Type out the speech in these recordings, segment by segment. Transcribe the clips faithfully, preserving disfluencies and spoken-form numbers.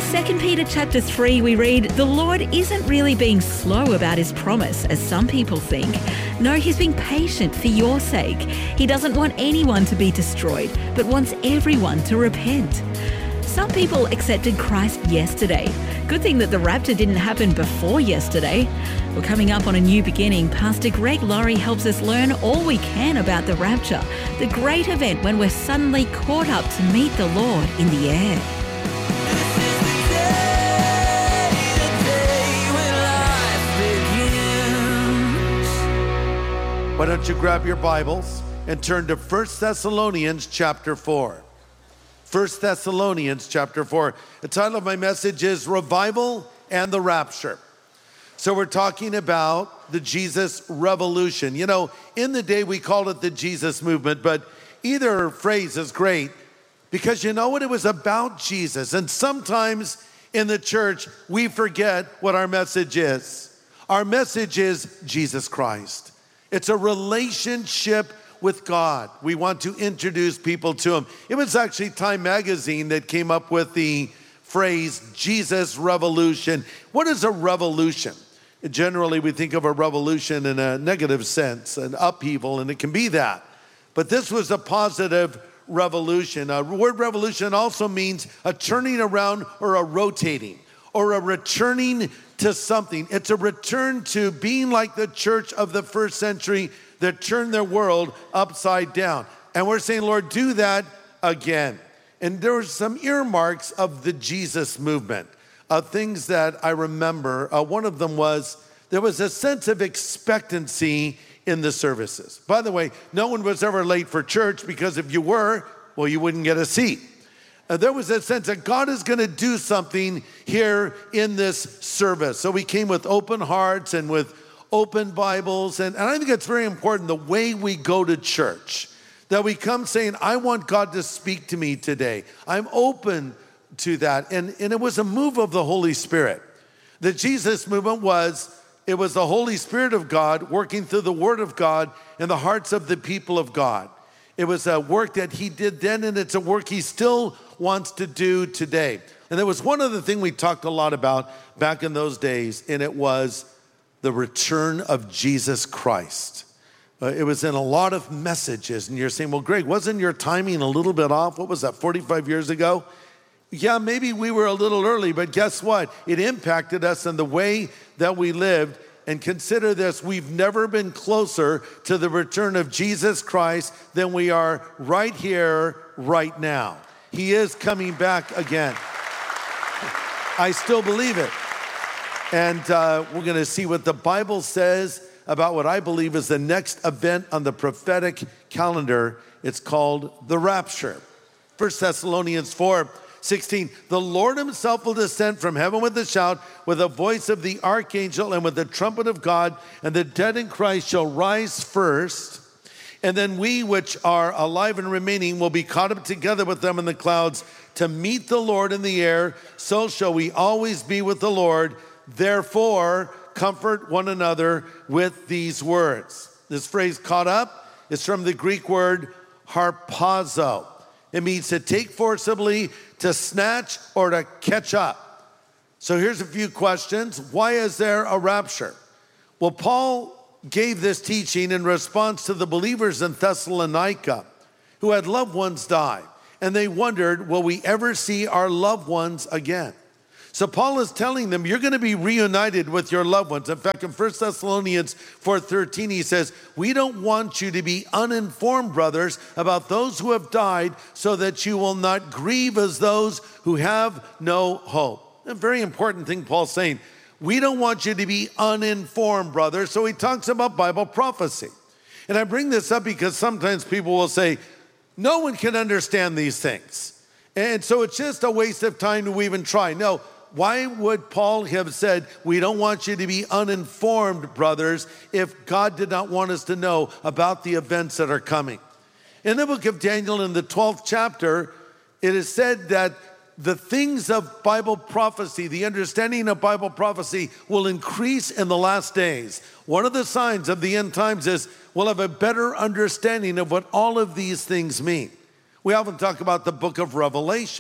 Second Peter chapter three, we read, "The Lord isn't really being slow about his promise, as some people think. No, he's being patient for your sake. He doesn't want anyone to be destroyed, but wants everyone to repent." Some people accepted Christ yesterday. Good thing that the rapture didn't happen before yesterday. Well, coming up on A New Beginning, Pastor Greg Laurie helps us learn all we can about the rapture, the great event when we're suddenly caught up to meet the Lord in the air. Why don't you grab your Bibles and turn to First Thessalonians chapter four. First Thessalonians chapter four. The title of my message is Revival and the Rapture. So we're talking about the Jesus Revolution. You know, in the day we called it the Jesus Movement, but either phrase is great because you know what? It was about Jesus. And sometimes in the church, we forget what our message is. Our message is Jesus Christ. It's a relationship with God. We want to introduce people to him. It was actually Time magazine that came up with the phrase Jesus Revolution. What is a revolution? Generally, we think of a revolution in a negative sense, an upheaval, and it can be that. But this was a positive revolution. A word revolution also means a turning around or a rotating or a returning to something. It's a return to being like the church of the first century that turned their world upside down. And we're saying, Lord, do that again. And there were some earmarks of the Jesus movement, uh, things that I remember. Uh, one of them was there was a sense of expectancy in the services. By the way, no one was ever late for church because if you were, well, you wouldn't get a seat. Uh, there was a sense that God is going to do something here in this service. So we came with open hearts and with open Bibles. And, and I think it's very important the way we go to church, that we come saying, I want God to speak to me today. I'm open to that. And, and it was a move of the Holy Spirit. The Jesus movement was, it was the Holy Spirit of God working through the Word of God in the hearts of the people of God. It was a work that he did then, and it's a work he still wants to do today. And there was one other thing we talked a lot about back in those days, and it was the return of Jesus Christ. Uh, it was in a lot of messages, and you're saying, well, Greg, wasn't your timing a little bit off? What was that, forty-five years ago? Yeah, maybe we were a little early, but guess what? It impacted us in the way that we lived. And consider this, we've never been closer to the return of Jesus Christ than we are right here, right now. He is coming back again. I still believe it. And uh, we're going to see what the Bible says about what I believe is the next event on the prophetic calendar. It's called the rapture. First Thessalonians four sixteen, the Lord himself will descend from heaven with a shout, with the voice of the archangel and with the trumpet of God, and the dead in Christ shall rise first. And then we which are alive and remaining will be caught up together with them in the clouds to meet the Lord in the air. So shall we always be with the Lord. Therefore, comfort one another with these words. This phrase, caught up, is from the Greek word harpazo. It means to take forcibly, to snatch, or to catch up. So here's a few questions. Why is there a rapture? Well, Paul gave this teaching in response to the believers in Thessalonica who had loved ones die. And they wondered, will we ever see our loved ones again? So Paul is telling them, you're going to be reunited with your loved ones. In fact, in First Thessalonians four thirteen, he says, we don't want you to be uninformed, brothers, about those who have died, so that you will not grieve as those who have no hope. A very important thing Paul's saying. We don't want you to be uninformed, brothers. So he talks about Bible prophecy. And I bring this up because sometimes people will say, no one can understand these things. And so it's just a waste of time to even try. No. Why would Paul have said, we don't want you to be uninformed, brothers, if God did not want us to know about the events that are coming? In the book of Daniel, in the twelfth chapter, it is said that the things of Bible prophecy, the understanding of Bible prophecy will increase in the last days. One of the signs of the end times is we'll have a better understanding of what all of these things mean. We often talk about the book of Revelation.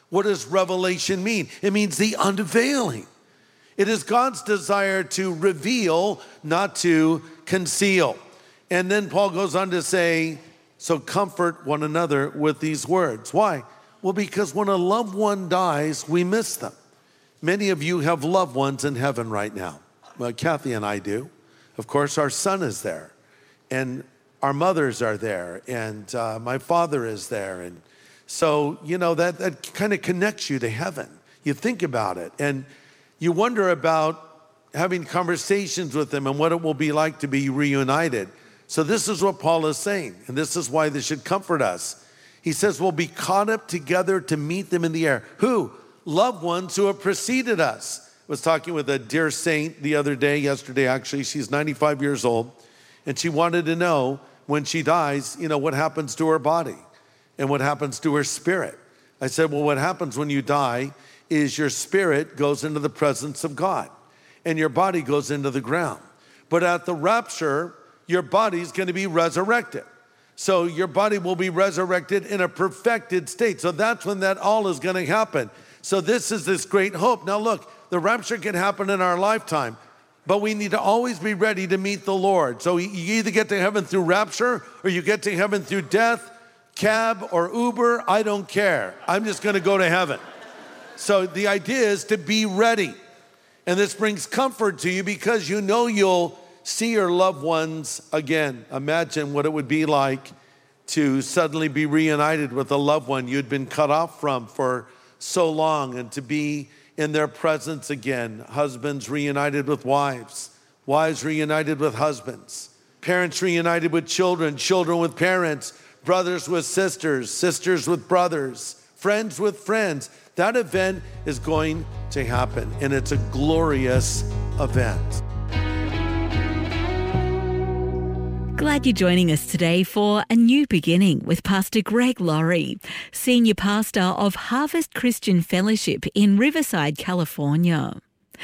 What does revelation mean? It means the unveiling. It is God's desire to reveal, not to conceal. And then Paul goes on to say, so comfort one another with these words. Why? Well, because when a loved one dies, we miss them. Many of you have loved ones in heaven right now. Well, Kathy and I do. Of course, our son is there, and our mothers are there, and uh, my father is there. And so, you know, that, that kind of connects you to heaven. You think about it, and you wonder about having conversations with them and what it will be like to be reunited. So this is what Paul is saying, and this is why this should comfort us. He says, we'll be caught up together to meet them in the air. Who? Loved ones who have preceded us. I was talking with a dear saint the other day, yesterday actually. She's ninety-five years old, and she wanted to know when she dies, you know, what happens to her body and what happens to her spirit. I said, well, what happens when you die is your spirit goes into the presence of God and your body goes into the ground. But at the rapture, your body's going to be resurrected. So your body will be resurrected in a perfected state. So that's when that all is going to happen. So this is this great hope. Now look, the rapture can happen in our lifetime, but we need to always be ready to meet the Lord. So you either get to heaven through rapture or you get to heaven through death, cab or Uber. I don't care. I'm just going to go to heaven. So the idea is to be ready. And this brings comfort to you because you know you'll see your loved ones again. Imagine what it would be like to suddenly be reunited with a loved one you'd been cut off from for so long, and to be in their presence again. Husbands reunited with wives, wives reunited with husbands, parents reunited with children, children with parents, brothers with sisters, sisters with brothers, friends with friends. That event is going to happen, and it's a glorious event. Glad you're joining us today for A New Beginning with Pastor Greg Laurie, Senior Pastor of Harvest Christian Fellowship in Riverside, California.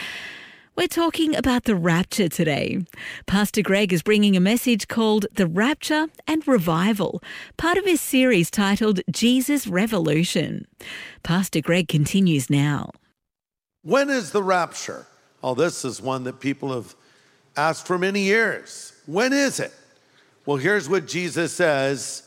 We're talking about the rapture today. Pastor Greg is bringing a message called The Rapture and Revival, part of his series titled Jesus Revolution. Pastor Greg continues now. When is the rapture? Oh, this is one that people have asked for many years. When is it? Well, here's what Jesus says.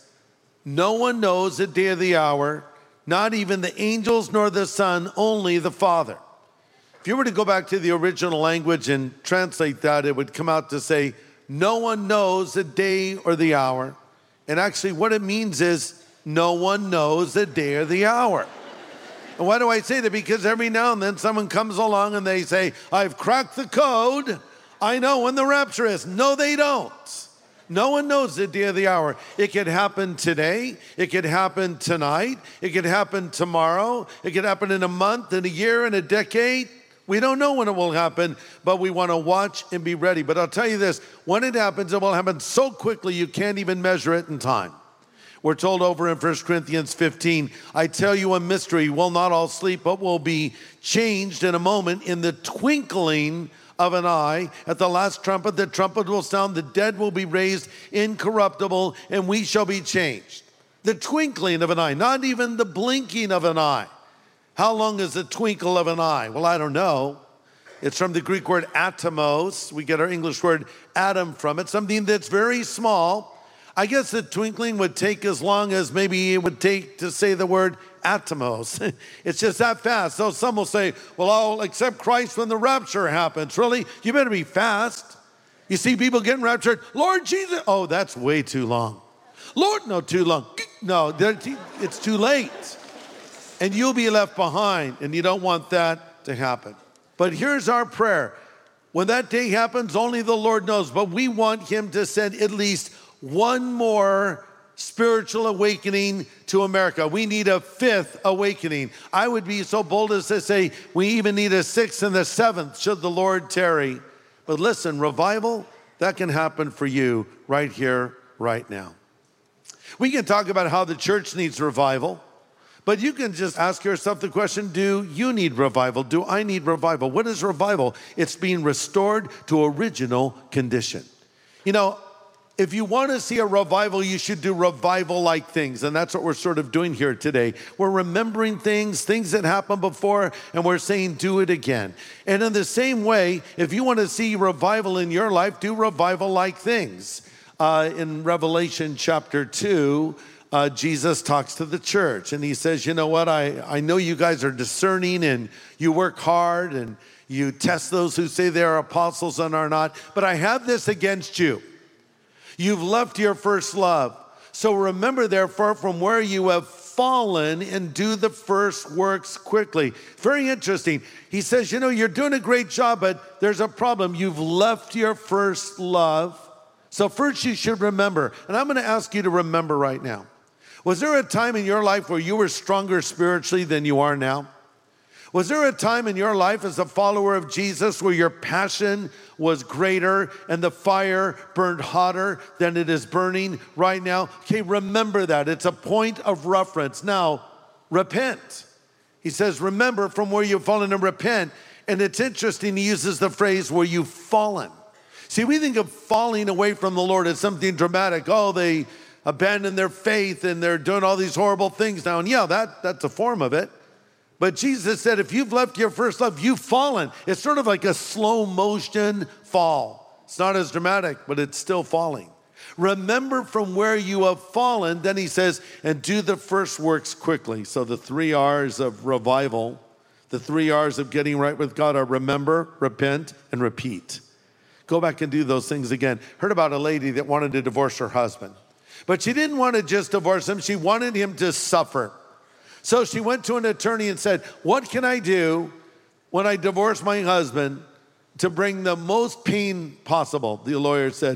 No one knows the day or the hour, not even the angels nor the Son, only the Father. If you were to go back to the original language and translate that, it would come out to say, no one knows the day or the hour. And actually what it means is, no one knows the day or the hour. And why do I say that? Because every now and then someone comes along and they say, I've cracked the code. I know when the rapture is. No, they don't. No one knows the day or the hour. It could happen today. It could happen tonight. It could happen tomorrow. It could happen in a month, in a year, in a decade. We don't know when it will happen, but we want to watch and be ready. But I'll tell you this, when it happens, it will happen so quickly you can't even measure it in time. We're told over in First Corinthians fifteen, I tell you a mystery, we'll not all sleep, but will be changed in a moment, in the twinkling of an eye. At the last trumpet, the trumpet will sound, the dead will be raised incorruptible, and we shall be changed. The twinkling of an eye, not even the blinking of an eye. How long is the twinkle of an eye? Well, I don't know. It's from the Greek word atomos. We get our English word atom from it, something that's very small. I guess the twinkling would take as long as maybe it would take to say the word atomos. It's just that fast. So some will say, well, I'll accept Christ when the rapture happens. Really? You better be fast. You see people getting raptured. Lord Jesus. Oh, that's way too long. Lord, no, too long. No, it's too late. And you'll be left behind, and you don't want that to happen. But here's our prayer. When that day happens, only the Lord knows, but we want him to send at least one more spiritual awakening to America. We need a fifth awakening. I would be so bold as to say we even need a sixth and a seventh should the Lord tarry. But listen, revival, that can happen for you right here, right now. We can talk about how the church needs revival, but you can just ask yourself the question, do you need revival? Do I need revival? What is revival? It's being restored to original condition. You know, if you want to see a revival, you should do revival-like things. And that's what we're sort of doing here today. We're remembering things, things that happened before, and we're saying, do it again. And in the same way, if you want to see revival in your life, do revival-like things. Uh, in Revelation chapter two, uh, Jesus talks to the church, and he says, you know what, I, I know you guys are discerning, and you work hard, and you test those who say they are apostles and are not, but I have this against you. You've left your first love. So remember, therefore, from where you have fallen, and do the first works quickly. Very interesting. He says, you know, you're doing a great job, but there's a problem. You've left your first love. So first you should remember. And I'm going to ask you to remember right now. Was there a time in your life where you were stronger spiritually than you are now? Was there a time in your life as a follower of Jesus where your passion was greater and the fire burned hotter than it is burning right now? Okay, remember that. It's a point of reference. Now, repent. He says, remember from where you've fallen and repent. And it's interesting, he uses the phrase where you've fallen. See, we think of falling away from the Lord as something dramatic. Oh, they abandoned their faith and they're doing all these horrible things now. And yeah, that, that's a form of it. But Jesus said, if you've left your first love, you've fallen. It's sort of like a slow motion fall. It's not as dramatic, but it's still falling. Remember from where you have fallen. Then he says, and do the first works quickly. So the three R's of revival, the three R's of getting right with God are remember, repent, and repeat. Go back and do those things again. Heard about a lady that wanted to divorce her husband. But she didn't want to just divorce him. She wanted him to suffer. So she went to an attorney and said, what can I do when I divorce my husband to bring the most pain possible? The lawyer said,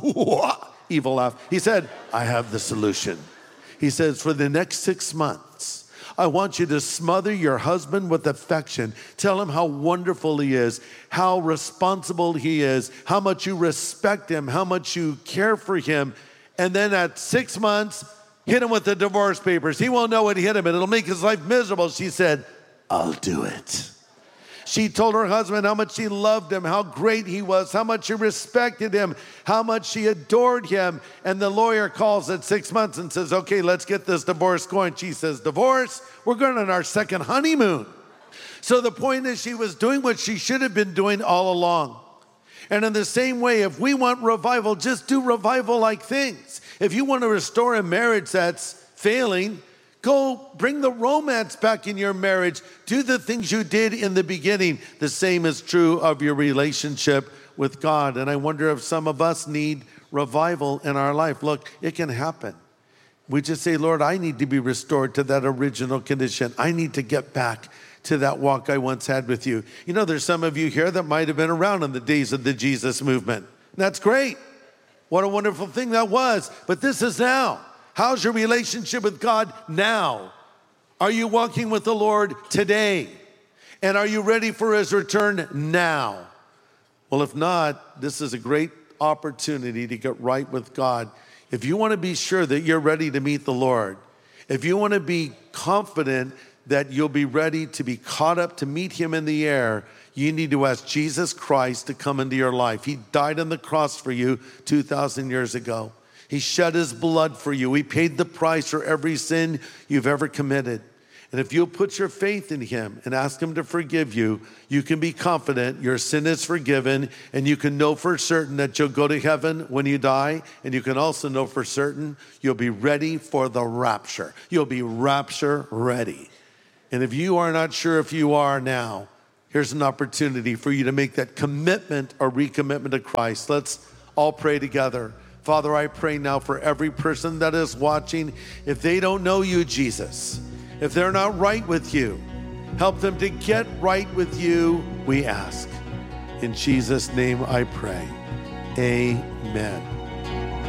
evil laugh. He said, I have the solution. He says, for the next six months, I want you to smother your husband with affection. Tell him how wonderful he is, how responsible he is, how much you respect him, how much you care for him. And then at six months, hit him with the divorce papers. He won't know what hit him, and it'll make his life miserable. She said, I'll do it. She told her husband how much she loved him, how great he was, how much she respected him, how much she adored him. And the lawyer calls at six months and says, okay, let's get this divorce going. She says, divorce? We're going on our second honeymoon. So the point is, she was doing what she should have been doing all along. And in the same way, if we want revival, just do revival-like things. If you want to restore a marriage that's failing, go bring the romance back in your marriage. Do the things you did in the beginning. The same is true of your relationship with God. And I wonder if some of us need revival in our life. Look, it can happen. We just say, Lord, I need to be restored to that original condition. I need to get back to that walk I once had with you. You know, there's some of you here that might have been around in the days of the Jesus movement. That's great. What a wonderful thing that was. But this is now. How's your relationship with God now? Are you walking with the Lord today? And are you ready for his return now? Well, if not, this is a great opportunity to get right with God. If you want to be sure that you're ready to meet the Lord, if you want to be confident that you'll be ready to be caught up to meet him in the air, you need to ask Jesus Christ to come into your life. He died on the cross for you two thousand years ago. He shed his blood for you. He paid the price for every sin you've ever committed. And if you'll put your faith in him and ask him to forgive you, you can be confident your sin is forgiven, and you can know for certain that you'll go to heaven when you die, and you can also know for certain you'll be ready for the rapture. You'll be rapture ready. And if you are not sure if you are now, here's an opportunity for you to make that commitment or recommitment to Christ. Let's all pray together. Father, I pray now for every person that is watching. If they don't know you, Jesus, if they're not right with you, help them to get right with you, we ask. In Jesus' name I pray. Amen.